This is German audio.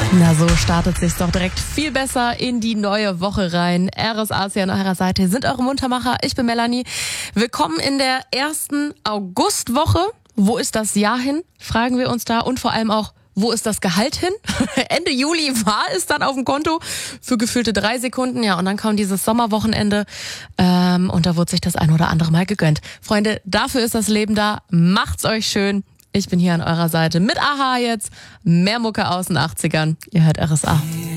Na, so startet sich's doch direkt viel besser in die neue Woche rein. RSA ist ja an eurer Seite, sind eure Muntermacher. Ich bin Melanie. Willkommen in der ersten Augustwoche. Wo ist das Jahr hin? Fragen wir uns da. Und vor allem auch, wo ist das Gehalt hin? Ende Juli war es dann auf dem Konto für gefühlte 3 Sekunden. Ja, und dann kam dieses Sommerwochenende und da wurde sich das ein oder andere Mal gegönnt. Freunde, dafür ist das Leben da. Macht's euch schön. Ich bin hier an eurer Seite mit AHA jetzt. Mehr Mucke aus den 80ern. Ihr hört RSA.